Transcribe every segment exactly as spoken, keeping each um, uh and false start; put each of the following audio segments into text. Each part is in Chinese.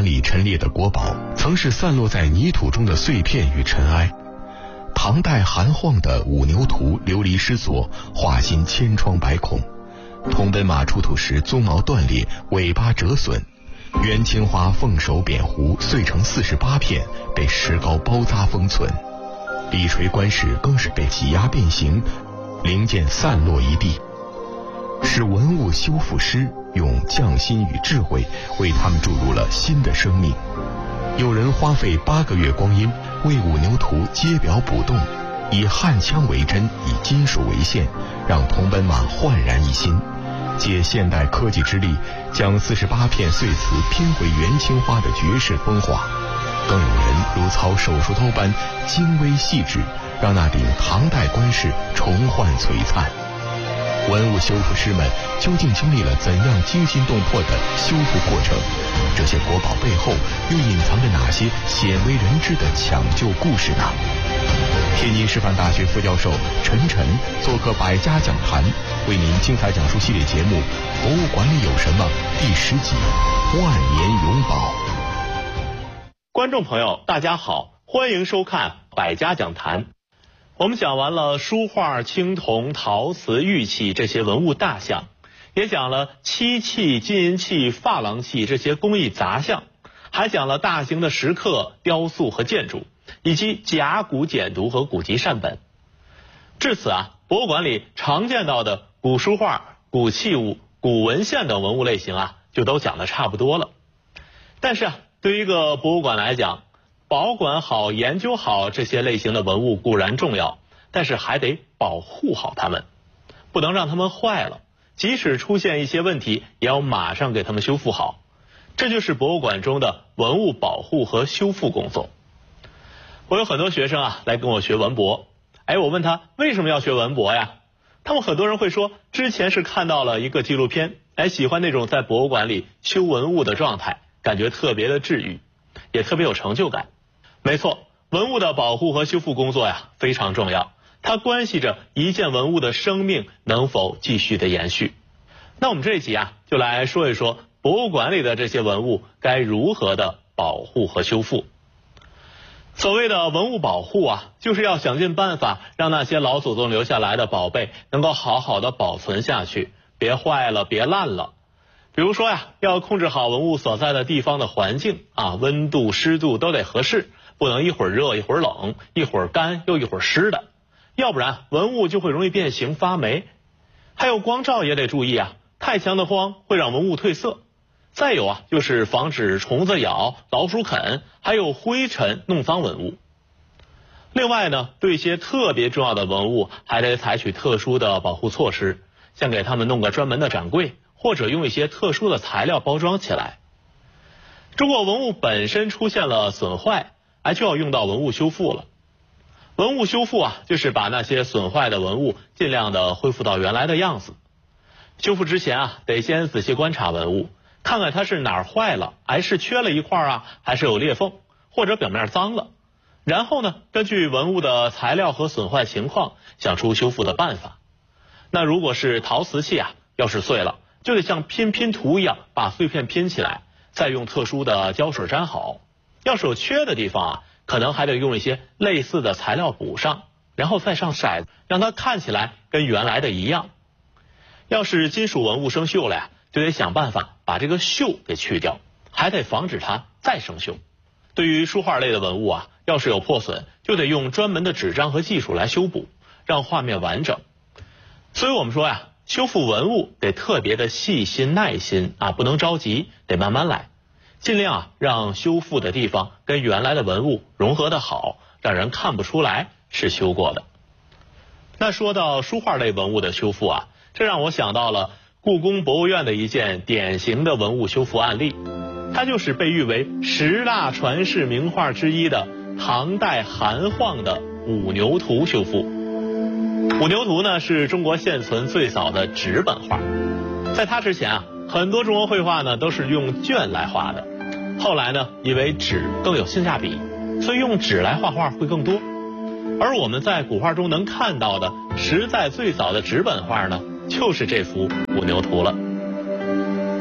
馆里陈列的国宝，曾是散落在泥土中的碎片与尘埃。唐代韩晃的《五牛图》流离失所，画心千疮百孔。通奔马出土时鬃毛断裂，尾巴折损。元青花凤首扁壶碎成四十八片，被石膏包扎封存。李垂棺石更是被挤压变形，零件散落一地。使文物修复师用匠心与智慧为他们注入了新的生命。有人花费八个月光阴为五牛图揭表补洞，以焊枪为针，以金属为线，让铜奔马焕然一新。借现代科技之力，将四十八片碎瓷拼回元青花的绝世风华。更有人如操手术刀般精微细致，让那顶唐代冠饰重焕璀璨。文物修复师们究竟经历了怎样惊心动魄的修复过程？这些国宝背后又隐藏着哪些鲜为人知的抢救故事呢？天津师范大学副教授陈晨做客百家讲坛，为您精彩讲述系列节目《博物馆里有什么》第十集《万年永宝》。 观众朋友大家好，欢迎收看百家讲坛。我们讲完了书画、青铜、陶瓷、玉器这些文物大项，也讲了漆器、金银器、珐琅器这些工艺杂项，还讲了大型的石刻、雕塑和建筑，以及甲骨简牍和古籍善本。至此啊，博物馆里常见到的古书画、古器物、古文献等文物类型啊，就都讲得差不多了。但是啊，对于一个博物馆来讲，保管好、研究好这些类型的文物固然重要，但是还得保护好它们，不能让它们坏了，即使出现一些问题，也要马上给它们修复好。这就是博物馆中的文物保护和修复工作。我有很多学生啊来跟我学文博，哎，我问他为什么要学文博呀？他们很多人会说，之前是看到了一个纪录片，哎，喜欢那种在博物馆里修文物的状态，感觉特别的治愈，也特别有成就感。没错，文物的保护和修复工作呀非常重要，它关系着一件文物的生命能否继续的延续。那我们这一集啊，就来说一说博物馆里的这些文物该如何的保护和修复。所谓的文物保护啊，就是要想尽办法让那些老祖宗留下来的宝贝能够好好的保存下去，别坏了，别烂了。比如说呀，要控制好文物所在的地方的环境啊，温度、湿度都得合适，不能一会儿热一会儿冷，一会儿干又一会儿湿的，要不然文物就会容易变形发霉。还有光照也得注意啊，太强的光会让文物褪色。再有啊，就是防止虫子咬、老鼠啃，还有灰尘弄脏文物。另外呢，对一些特别重要的文物还得采取特殊的保护措施，像给他们弄个专门的展柜，或者用一些特殊的材料包装起来。如果文物本身出现了损坏，哎，就要用到文物修复了。文物修复啊，就是把那些损坏的文物尽量的恢复到原来的样子。修复之前啊，得先仔细观察文物，看看它是哪儿坏了，哎，是缺了一块啊，还是有裂缝，或者表面脏了。然后呢，根据文物的材料和损坏情况，想出修复的办法。那如果是陶瓷器啊，要是碎了，就得像拼拼图一样把碎片拼起来，再用特殊的胶水粘好。要是有缺的地方啊，可能还得用一些类似的材料补上，然后再上色子，让它看起来跟原来的一样。要是金属文物生锈了呀，就得想办法把这个锈给去掉，还得防止它再生锈。对于书画类的文物啊，要是有破损，就得用专门的纸张和技术来修补，让画面完整。所以我们说呀，修复文物得特别的细心耐心啊，不能着急，得慢慢来，尽量啊让修复的地方跟原来的文物融合的好，让人看不出来是修过的。那说到书画类文物的修复啊，这让我想到了故宫博物院的一件典型的文物修复案例，它就是被誉为十大传世名画之一的唐代韩晃的五牛图修复。五牛图呢，是中国现存最早的纸本画。在它之前啊，很多中国绘画呢都是用卷来画的。后来呢，因为纸更有性价比，所以用纸来画画会更多。而我们在古画中能看到的实在最早的纸本画呢，就是这幅五牛图了。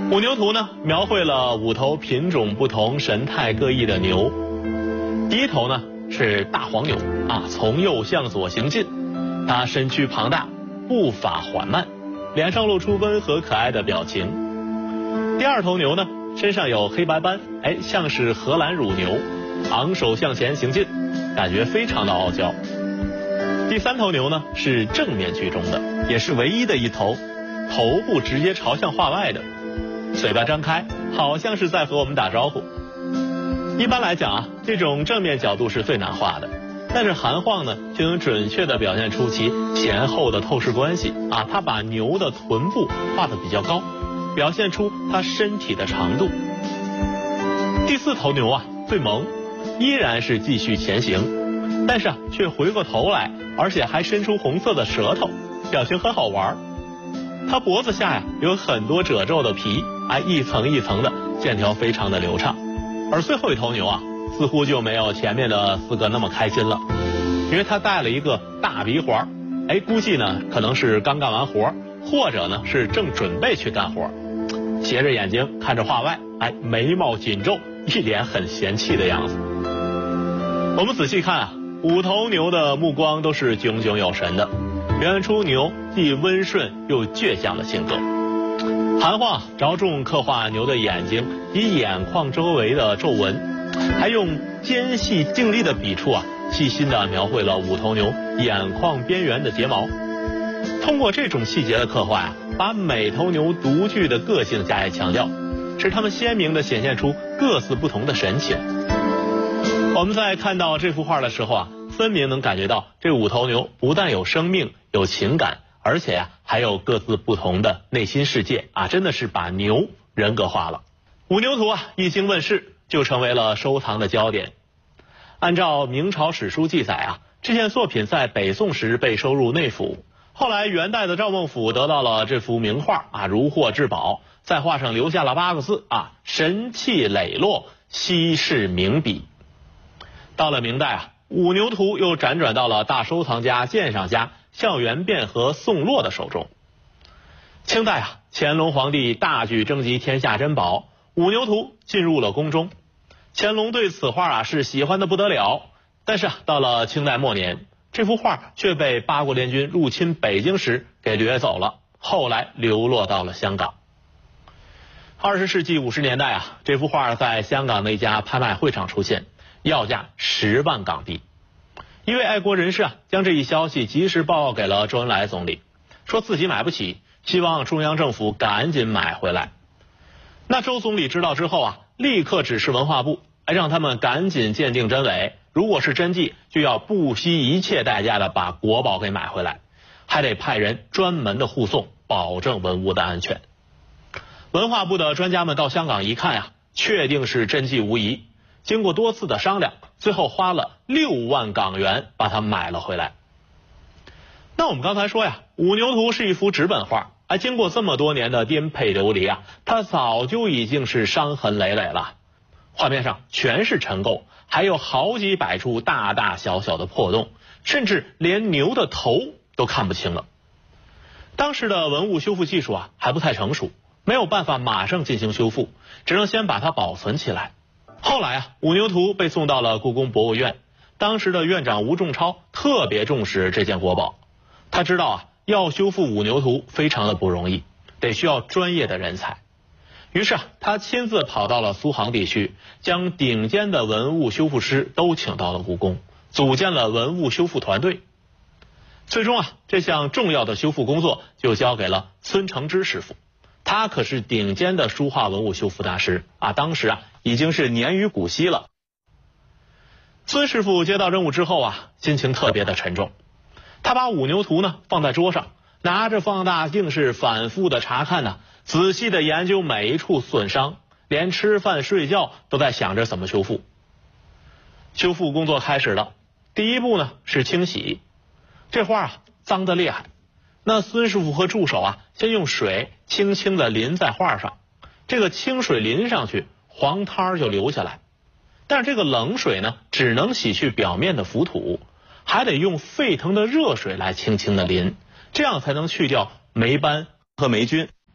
五牛图呢，描绘了五头品种不同、神态各异的牛。第一头呢是大黄牛啊，从右向左行进，它身躯庞大，步伐缓慢，脸上露出温和可爱的表情。第二头牛呢，身上有黑白斑，哎，像是荷兰乳牛，昂首向前行进，感觉非常的傲娇。第三头牛呢是正面居中的，也是唯一的一头，头部直接朝向画外的，嘴巴张开，好像是在和我们打招呼。一般来讲啊，这种正面角度是最难画的，但是韩晃呢就能准确地表现出其前后的透视关系啊，他把牛的臀部画得比较高，表现出它身体的长度。第四头牛啊最萌，依然是继续前行，但是啊却回过头来，而且还伸出红色的舌头，表情很好玩。它脖子下呀有很多褶皱的皮，哎，一层一层的，线条非常的流畅。而最后一头牛啊，似乎就没有前面的四个那么开心了，因为它带了一个大鼻环，哎，估计呢可能是刚干完活，或者呢是正准备去干活，斜着眼睛看着画外，哎，眉毛紧皱，一脸很嫌弃的样子。我们仔细看啊，五头牛的目光都是炯炯有神的，表现出牛既温顺又倔强的性格。韩晃着重刻画牛的眼睛以眼眶周围的皱纹，还用尖细净利的笔触啊，细心地描绘了五头牛眼眶边缘的睫毛。通过这种细节的刻画啊，把每头牛独具的个性加以强调，使它们鲜明地显现出各自不同的神情。我们在看到这幅画的时候啊，分明能感觉到这五头牛不但有生命有情感，而且呀、啊、还有各自不同的内心世界啊，真的是把牛人格化了。五牛图啊一经问世，就成为了收藏的焦点。按照明朝史书记载啊，这件作品在北宋时被收入内府，后来元代的赵孟頫得到了这幅名画啊，如获至宝，在画上留下了八个字啊，神气磊落，稀世名笔。到了明代啊，五牛图又辗转到了大收藏家鉴赏家项元汴和宋洛的手中。清代啊，乾隆皇帝大举征集天下珍宝，五牛图进入了宫中。乾隆对此画啊是喜欢的不得了，但是啊，到了清代末年，这幅画却被八国联军入侵北京时给掠走了，后来流落到了香港。二十世纪五十年代啊，这幅画在香港的一家拍卖会上出现，要价十万港币。一位爱国人士啊，将这一消息及时报告给了周恩来总理，说自己买不起，希望中央政府赶紧买回来。那周总理知道之后啊，立刻指示文化部，让他们赶紧鉴定真伪，如果是真迹，就要不惜一切代价的把国宝给买回来，还得派人专门的护送，保证文物的安全。文化部的专家们到香港一看呀、啊，确定是真迹无疑。经过多次的商量，最后花了六万港元把它买了回来。那我们刚才说呀，五牛图是一幅纸本画，而经过这么多年的颠沛流离啊，它早就已经是伤痕累累了。画面上全是尘垢，还有好几百处大大小小的破洞，甚至连牛的头都看不清了。当时的文物修复技术啊还不太成熟，没有办法马上进行修复，只能先把它保存起来。后来啊，五牛图被送到了故宫博物院，当时的院长吴仲超特别重视这件国宝，他知道啊，要修复五牛图非常的不容易，得需要专业的人才。于是啊，他亲自跑到了苏杭地区，将顶尖的文物修复师都请到了故宫，组建了文物修复团队。最终啊，这项重要的修复工作就交给了孙承之师傅。他可是顶尖的书画文物修复大师啊，当时啊已经是年逾古稀了。孙师傅接到任务之后啊，心情特别的沉重。他把五牛图呢放在桌上，拿着放大镜是反复的查看呢、啊，仔细的研究每一处损伤，连吃饭睡觉都在想着怎么修复。修复工作开始了，第一步呢是清洗。这画啊脏得厉害。那孙师傅和助手啊，先用水轻轻的淋在画上，这个清水淋上去，黄滩就流下来。但是这个冷水呢，只能洗去表面的浮土，还得用沸腾的热水来轻轻的淋，这样才能去掉霉斑和霉菌。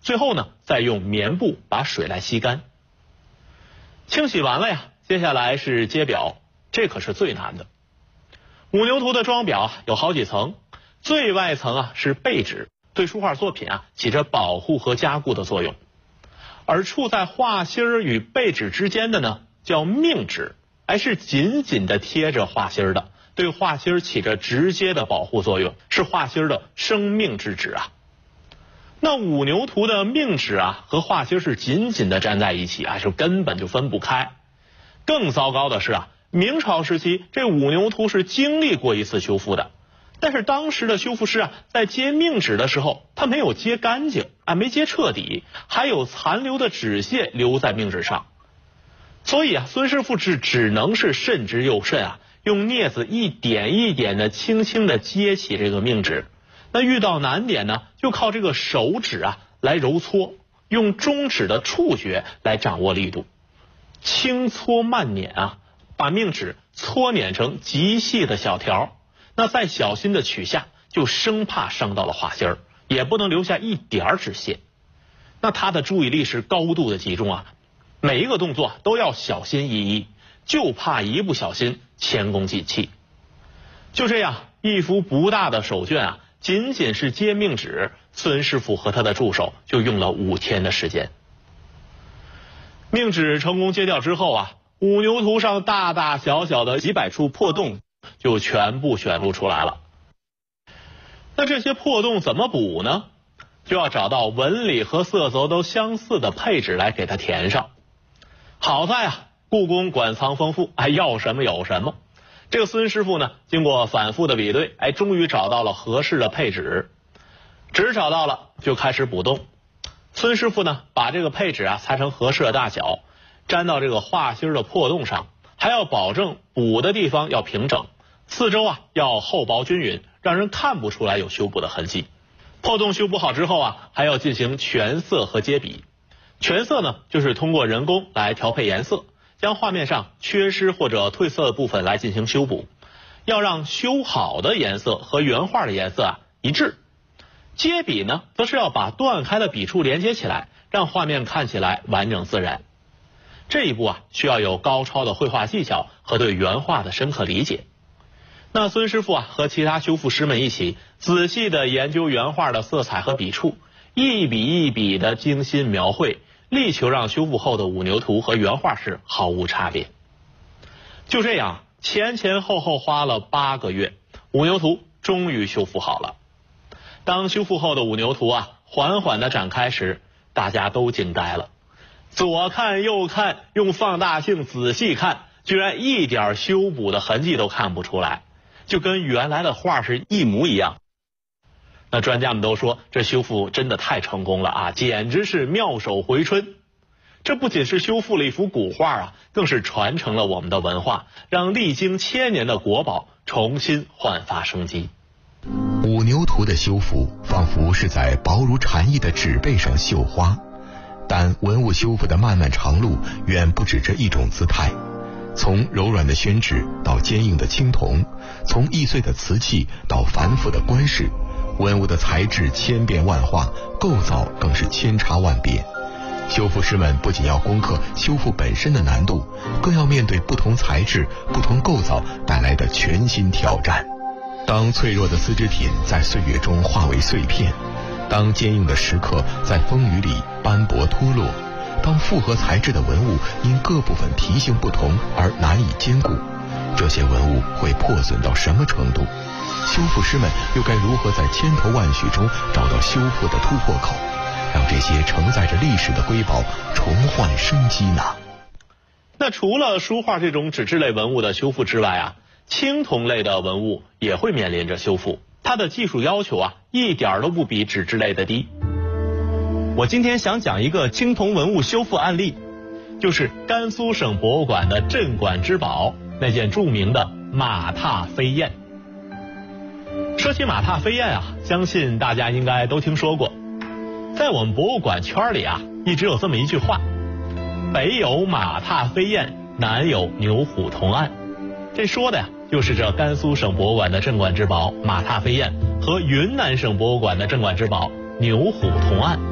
最后呢再用棉布把水来吸干。清洗完了呀，接下来是揭表，这可是最难的。五牛图的装裱有好几层，最外层啊是背纸，对书画作品啊起着保护和加固的作用。而处在画芯与背纸之间的呢叫命纸，还是紧紧的贴着画芯的，对画芯起着直接的保护作用，是画芯的生命之纸啊。那五牛图的命纸啊和画芯是紧紧的粘在一起啊，就根本就分不开。更糟糕的是啊，明朝时期这五牛图是经历过一次修复的，但是当时的修复师啊在揭命纸的时候，他没有揭干净啊，没揭彻底，还有残留的纸屑留在命纸上。所以啊，孙师傅只只能是慎之又慎啊，用镊子一点一点的轻轻的揭起这个命纸。那遇到难点呢，就靠这个手指啊来揉搓，用中指的触觉来掌握力度，轻搓慢捻啊，把命纸搓捻成极细的小条。那再小心的取下，就生怕伤到了画芯儿，也不能留下一点纸屑。那他的注意力是高度的集中啊，每一个动作都要小心翼翼，就怕一不小心前功尽弃。就这样，一幅不大的手卷啊，仅仅是揭命纸，孙师傅和他的助手就用了五天的时间。命纸成功揭掉之后啊，五牛图上大大小小的几百处破洞就全部显露出来了。那这些破洞怎么补呢？就要找到纹理和色泽都相似的配纸来给它填上。好在啊，故宫馆藏丰富，哎，要什么有什么。这个孙师傅呢，经过反复的比对，哎，终于找到了合适的配纸。纸找到了，就开始补洞。孙师傅呢，把这个配纸啊裁成合适的大小，粘到这个画芯的破洞上，还要保证补的地方要平整，四周啊要厚薄均匀，让人看不出来有修补的痕迹。破洞修补好之后啊，还要进行全色和接笔。全色呢，就是通过人工来调配颜色，将画面上缺失或者褪色的部分来进行修补，要让修好的颜色和原画的颜色啊一致。接笔呢，则是要把断开的笔触连接起来，让画面看起来完整自然。这一步啊，需要有高超的绘画技巧和对原画的深刻理解。那孙师傅啊，和其他修复师们一起仔细的研究原画的色彩和笔触，一笔一笔的精心描绘，力求让修复后的五牛图和原画是毫无差别。就这样，前前后后花了八个月，五牛图终于修复好了。当修复后的五牛图啊缓缓的展开时，大家都惊呆了。左看右看，用放大镜仔细看，居然一点修补的痕迹都看不出来，就跟原来的画是一模一样。那专家们都说，这修复真的太成功了啊，简直是妙手回春。这不仅是修复了一幅古画啊，更是传承了我们的文化，让历经千年的国宝重新焕发生机。 五牛图的修复仿佛是在薄如蝉翼的纸背上绣花，但文物修复的漫漫长路远不止这一种姿态。从柔软的宣纸到坚硬的青铜，从易碎的瓷器到繁复的官饰，文物的材质千变万化，构造更是千差万别。修复师们不仅要攻克修复本身的难度，更要面对不同材质、不同构造带来的全新挑战。当脆弱的丝织品在岁月中化为碎片，当坚硬的石刻在风雨里斑驳脱落，当复合材质的文物因各部分题型不同而难以兼顾，这些文物会破损到什么程度？修复师们又该如何在千头万绪中找到修复的突破口，让这些承载着历史的瑰宝重焕生机呢？ 那除了书画这种纸质类文物的修复之外啊，青铜类的文物也会面临着修复，它的技术要求啊一点都不比纸质类的低。 我今天想讲一个青铜文物修复案例， 就是甘肃省博物馆的镇馆之宝，那件著名的马踏飞燕。说起马踏飞燕啊，相信大家应该都听说过。在我们博物馆圈里啊，一直有这么一句话：北有马踏飞燕，南有牛虎同案。这说的呀，就是这甘肃省博物馆的镇馆之宝马踏飞燕和云南省博物馆的镇馆之宝牛虎同案。